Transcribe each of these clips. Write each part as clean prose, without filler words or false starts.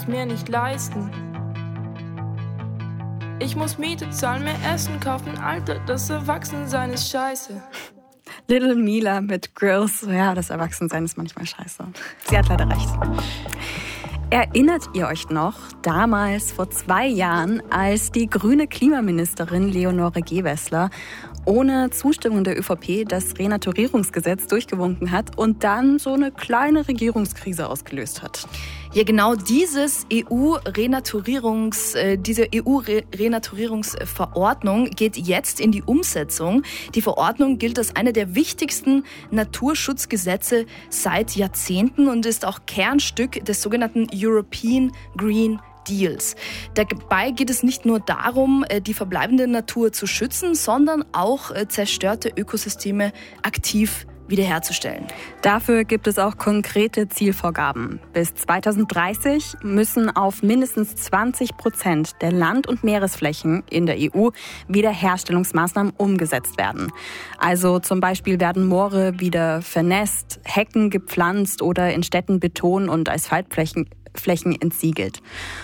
mir nicht leisten. Ich muss Miete zahlen, mir Essen kaufen, Alter, das Erwachsensein ist scheiße. Little Mila mit Grills, ja, das Erwachsensein ist manchmal scheiße. Sie hat leider recht. Erinnert ihr euch noch, damals vor 2 Jahren, als die grüne Klimaministerin Leonore Gewessler ohne Zustimmung der ÖVP das Renaturierungsgesetz durchgewunken hat und dann so eine kleine Regierungskrise ausgelöst hat? Ja, genau diese EU-Renaturierungsverordnung geht jetzt in die Umsetzung. Die Verordnung gilt als eine der wichtigsten Naturschutzgesetze seit Jahrzehnten und ist auch Kernstück des sogenannten European Green Deals. Dabei geht es nicht nur darum, die verbleibende Natur zu schützen, sondern auch zerstörte Ökosysteme aktiv wiederherzustellen. Dafür gibt es auch konkrete Zielvorgaben. Bis 2030 müssen auf mindestens 20% der Land- und Meeresflächen in der EU Wiederherstellungsmaßnahmen umgesetzt werden. Also zum Beispiel werden Moore wieder vernässt, Hecken gepflanzt oder in Städten Beton- und Asphaltflächen entsiegelt.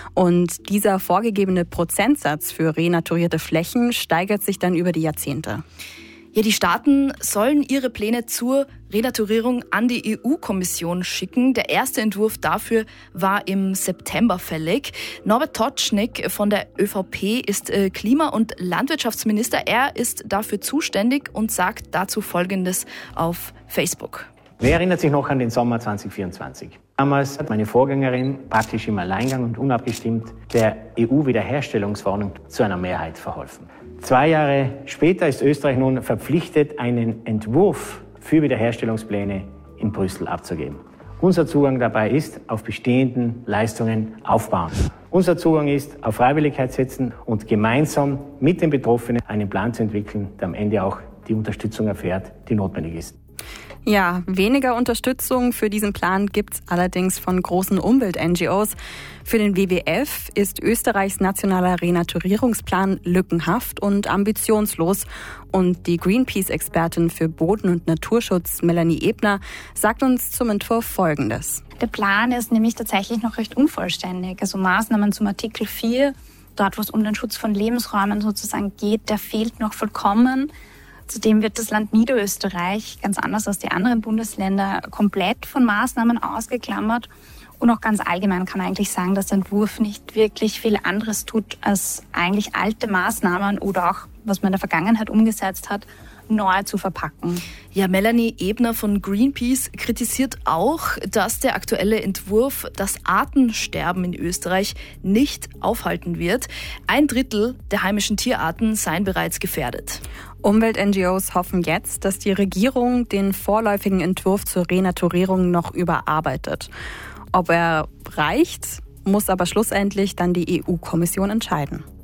Und dieser vorgegebene Prozentsatz für renaturierte Flächen steigert sich dann über die Jahrzehnte. Ja, die Staaten sollen ihre Pläne zur Renaturierung an die EU-Kommission schicken. Der erste Entwurf dafür war im September fällig. Norbert Totschnig von der ÖVP ist Klima- und Landwirtschaftsminister. Er ist dafür zuständig und sagt dazu Folgendes auf Facebook. Wer erinnert sich noch an den Sommer 2024? Damals hat meine Vorgängerin praktisch im Alleingang und unabgestimmt der EU-Wiederherstellungsverordnung zu einer Mehrheit verholfen. 2 Jahre später ist Österreich nun verpflichtet, einen Entwurf für Wiederherstellungspläne in Brüssel abzugeben. Unser Zugang dabei ist, auf bestehenden Leistungen aufbauen. Unser Zugang ist, auf Freiwilligkeit setzen und gemeinsam mit den Betroffenen einen Plan zu entwickeln, der am Ende auch die Unterstützung erfährt, die notwendig ist. Ja, weniger Unterstützung für diesen Plan gibt's allerdings von großen Umwelt-NGOs. Für den WWF ist Österreichs nationaler Renaturierungsplan lückenhaft und ambitionslos. Und die Greenpeace-Expertin für Boden- und Naturschutz Melanie Ebner sagt uns zum Entwurf Folgendes. Der Plan ist nämlich tatsächlich noch recht unvollständig. Also Maßnahmen zum Artikel 4, dort wo es um den Schutz von Lebensräumen sozusagen geht, der fehlt noch vollkommen. Zudem wird das Land Niederösterreich, ganz anders als die anderen Bundesländer, komplett von Maßnahmen ausgeklammert. Und auch ganz allgemein kann man eigentlich sagen, dass der Entwurf nicht wirklich viel anderes tut, als eigentlich alte Maßnahmen oder auch, was man in der Vergangenheit umgesetzt hat, neu zu verpacken. Ja, Melanie Ebner von Greenpeace kritisiert auch, dass der aktuelle Entwurf das Artensterben in Österreich nicht aufhalten wird. 1/3 der heimischen Tierarten seien bereits gefährdet. Umwelt-NGOs hoffen jetzt, dass die Regierung den vorläufigen Entwurf zur Renaturierung noch überarbeitet. Ob er reicht, muss aber schlussendlich dann die EU-Kommission entscheiden.